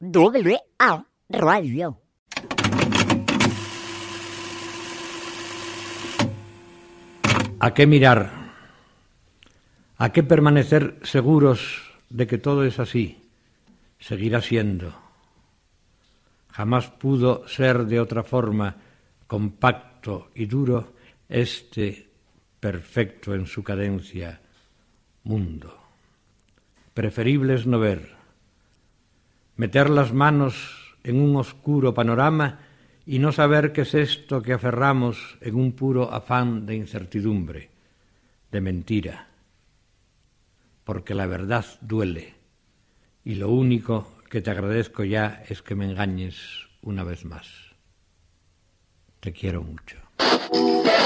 WA Radio. ¿A qué mirar? ¿A qué permanecer seguros de que todo es así? Seguirá siendo. Jamás pudo ser de otra forma, compacto y duro, perfecto en su cadencia, mundo. Preferible es no ver, meter las manos en un oscuro panorama y no saber qué es esto que aferramos en un puro afán de incertidumbre, de mentira, porque la verdad duele, y lo único que te agradezco ya es que me engañes una vez más. Te quiero mucho.